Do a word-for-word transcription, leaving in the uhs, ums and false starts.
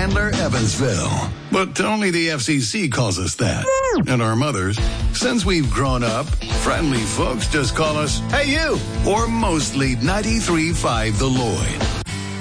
Chandler, Evansville. But only the F C C calls us that. And our mothers, since we've grown up, friendly folks just call us, "Hey, you!" Or mostly ninety-three point five The Lloyd.